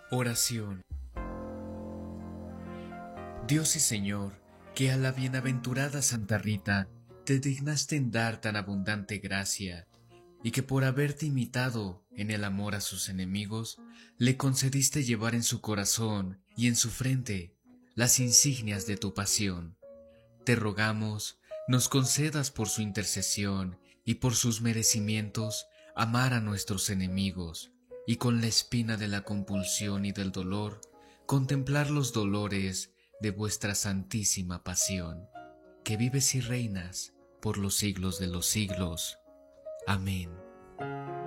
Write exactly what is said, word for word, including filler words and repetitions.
Oración. Dios y Señor, que a la bienaventurada Santa Rita te dignaste en dar tan abundante gracia, y que por haberte imitado en el amor a sus enemigos, le concediste llevar en su corazón y en su frente las insignias de tu pasión. Te rogamos, nos concedas por su intercesión y por sus merecimientos amar a nuestros enemigos, y con la espina de la compulsión y del dolor, contemplar los dolores de vuestra santísima pasión, que vives y reinas por los siglos de los siglos. Amén.